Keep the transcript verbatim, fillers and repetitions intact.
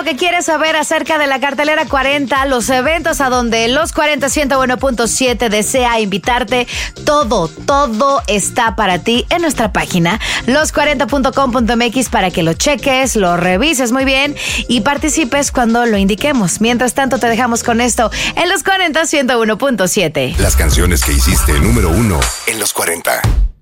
lo que quieres saber acerca de la cartelera cuarenta, los eventos a donde Los cuarenta ciento uno punto siete desea invitarte, todo, todo está para ti en nuestra página los cuarenta punto com punto m x para que lo cheques, lo revises muy bien y participes cuando lo indiquemos. Mientras tanto, te dejamos con esto en Los cuarenta ciento uno punto siete. Las canciones que hiciste número uno en Los cuarenta.